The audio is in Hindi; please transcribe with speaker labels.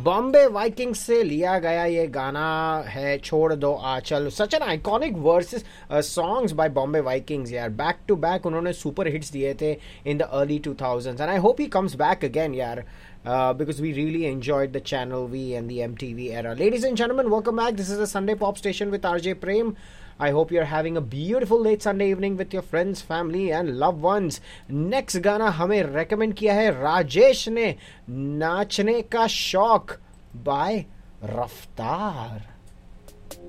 Speaker 1: बॉम्बे वाइकिंग्स से लिया गया ये गाना है छोड़ दो आंचल. Such an iconic versus songs by Bombay Vikings यार. बैक टू बैक उन्होंने सुपर हिट्स दिए थे in the early 2000s and I hope he comes back again यार. Because we really enjoyed the Channel V and the MTV era. Ladies and gentlemen, welcome back. This is the Sunday Pop Station with RJ Prem. I hope you're having a beautiful late Sunday evening with your friends, family and loved ones. Next गाना हमें recommend किया है राजेश ने, नाचने का शौक by रफ्तार.